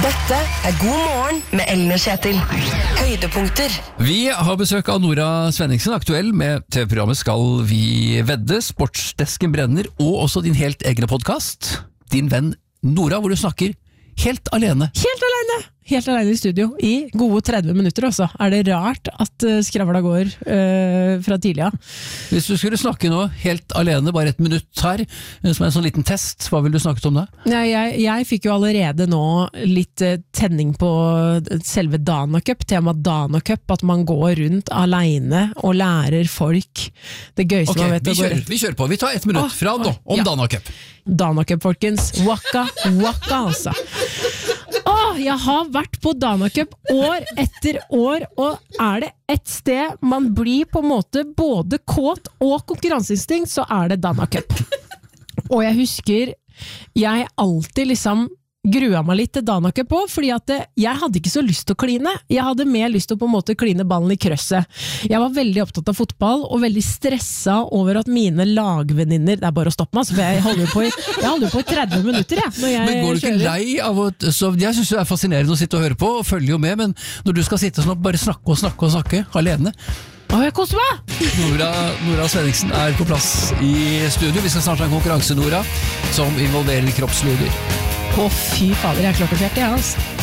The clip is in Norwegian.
Dette God morgen med Ellen og Kjetil. Høydepunkter. Vi har besøk av Nora Svenningsen, aktuell med TV-programmet Skal vi vedde, Sportsdesken brenner, og også din helt egne podcast, Din venn Nora, hvor du snakker helt alene. Helt alene i studio, i gode 30 minutter også. Er det rart at skravla går fra tidlig av? Hvis du skulle snakke nå helt alene, bare et minutt her, som en sånn liten test, hva vil du snakket om da? Nei, jeg fikk jo allerede nå litt tenning på selve Dana Cup, tema Dana Cup, at man går rundt alene og lærer folk det gøyeste man vet. Vi kjører på, vi tar et minutt fra nå, om Dana Cup. Dana Cup, folkens. Waka, altså. Jeg har vært på Dana Cup år etter år, og er det et sted man blir på en måte både kåt og konkurranseinstinkt, så er det Dana Cup. Og jeg husker jeg alltid grua meg litt til Dana Cup også, fordi at jeg hadde ikke så lyst til å kline. Jeg hadde mer lyst til å på en måte kline ballen i krøsset. Jeg var veldig opptatt av fotball, og veldig stresset over at mine lagvenninner, det er bare å stoppe meg, for jeg holder på i 30 minutter, Men går du ikke lei av å, jeg synes det er fascinerende å sitte og høre på, og følger jo med, men når du skal sitte sånn og bare snakke alene, jeg koser meg! Nora Svenningsen er på plass i studio. Vi skal snart ha en konkurranse, Nora, som involverer kroppslyder. Fy fader, jeg er klart og fjert,